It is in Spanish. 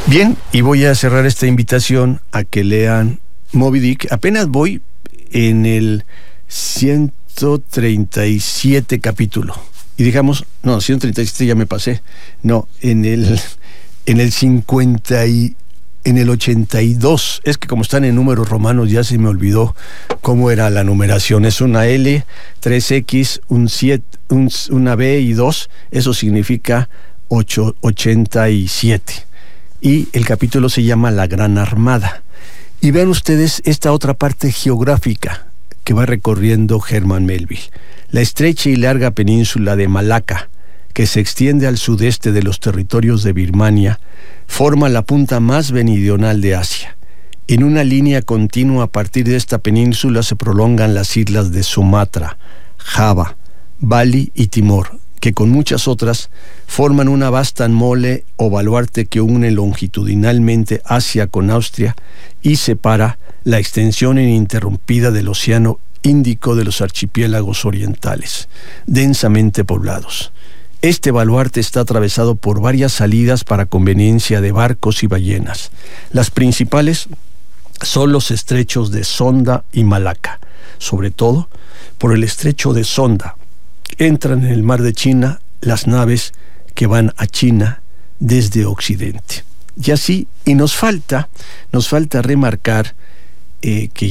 Bien, y voy a cerrar esta invitación a que lean Moby Dick. Apenas voy en el 137 capítulo. Y digamos, no, 137 ya me pasé. No, en el 82. Es que como están en números romanos ya se me olvidó cómo era la numeración. Es una L, 3X, un 7, una B y 2. Eso significa 87. Y el capítulo se llama La Gran Armada. Y vean ustedes esta otra parte geográfica que va recorriendo Herman Melville. La estrecha y larga península de Malaca, que se extiende al sudeste de los territorios de Birmania, forma la punta más meridional de Asia. En una línea continua a partir de esta península se prolongan las islas de Sumatra, Java, Bali y Timor, que con muchas otras forman una vasta mole o baluarte que une longitudinalmente Asia con Austria y separa la extensión ininterrumpida del Océano Índico de los archipiélagos orientales, densamente poblados. Este baluarte está atravesado por varias salidas para conveniencia de barcos y ballenas. Las principales son los estrechos de Sonda y Malaca, sobre todo por el estrecho de Sonda. Entran en el mar de China las naves que van a China desde Occidente. Y así, y nos falta remarcar que